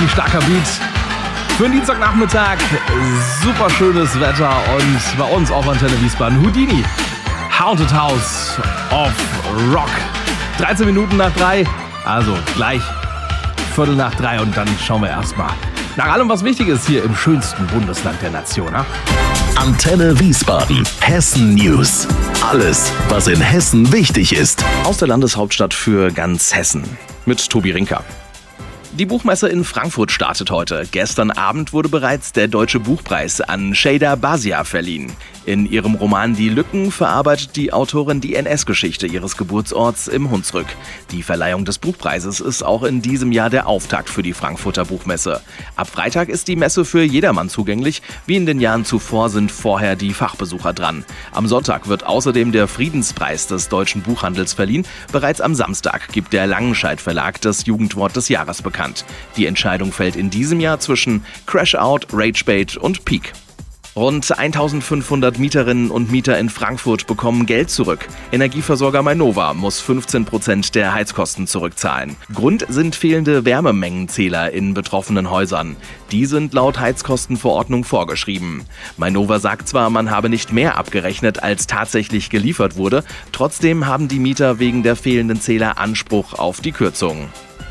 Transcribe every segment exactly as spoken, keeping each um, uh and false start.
richtig starker Beat. Für den Dienstagnachmittag super schönes Wetter und bei uns auf Antenne Wiesbaden Houdini. Haunted House of Rock. dreizehn Minuten nach drei, also gleich Viertel nach drei und dann schauen wir erstmal nach allem, was wichtig ist hier im schönsten Bundesland der Nation. Ne? Antenne Wiesbaden, Hessen News. Alles, was in Hessen wichtig ist. Aus der Landeshauptstadt für ganz Hessen mit Tobi Rinker. Die Buchmesse in Frankfurt startet heute. Gestern Abend wurde bereits der Deutsche Buchpreis an Şeyda Bazia verliehen. In ihrem Roman Die Lücken verarbeitet die Autorin die N S-Geschichte ihres Geburtsorts im Hunsrück. Die Verleihung des Buchpreises ist auch in diesem Jahr der Auftakt für die Frankfurter Buchmesse. Ab Freitag ist die Messe für jedermann zugänglich. Wie in den Jahren zuvor sind vorher die Fachbesucher dran. Am Sonntag wird außerdem der Friedenspreis des deutschen Buchhandels verliehen. Bereits am Samstag gibt der Langenscheidt Verlag das Jugendwort des Jahres bekannt. Die Entscheidung fällt in diesem Jahr zwischen Crash Out, Ragebait und Peak. Rund eintausendfünfhundert Mieterinnen und Mieter in Frankfurt bekommen Geld zurück. Energieversorger Mainova muss fünfzehn Prozent der Heizkosten zurückzahlen. Grund sind fehlende Wärmemengenzähler in betroffenen Häusern. Die sind laut Heizkostenverordnung vorgeschrieben. Mainova sagt zwar, man habe nicht mehr abgerechnet, als tatsächlich geliefert wurde. Trotzdem haben die Mieter wegen der fehlenden Zähler Anspruch auf die Kürzung.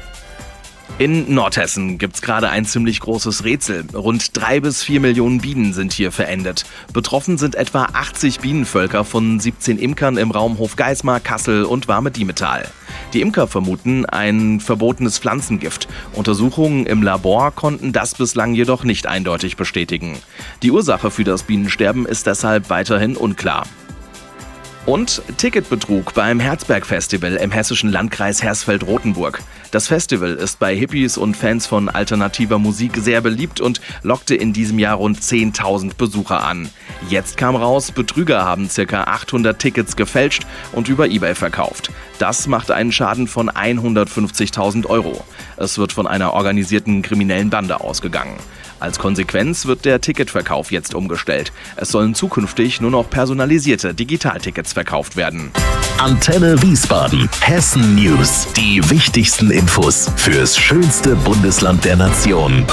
In Nordhessen gibt's gerade ein ziemlich großes Rätsel. Rund drei bis vier Millionen Bienen sind hier verendet. Betroffen sind etwa achtzig Bienenvölker von siebzehn Imkern im Raum Hofgeismar, Kassel und Warme-Diemetal. Die Imker vermuten ein verbotenes Pflanzengift. Untersuchungen im Labor konnten das bislang jedoch nicht eindeutig bestätigen. Die Ursache für das Bienensterben ist deshalb weiterhin unklar. Und Ticketbetrug beim Herzberg-Festival im hessischen Landkreis Hersfeld-Rotenburg. Das Festival ist bei Hippies und Fans von alternativer Musik sehr beliebt und lockte in diesem Jahr rund zehntausend Besucher an. Jetzt kam raus, Betrüger haben ca. achthundert Tickets gefälscht und über eBay verkauft. Das machte einen Schaden von hundertfünfzigtausend Euro. Es wird von einer organisierten kriminellen Bande ausgegangen. Als Konsequenz wird der Ticketverkauf jetzt umgestellt. Es sollen zukünftig nur noch personalisierte Digitaltickets verkauft werden. Antenne Wiesbaden, Hessen News. Die wichtigsten Infos fürs schönste Bundesland der Nation.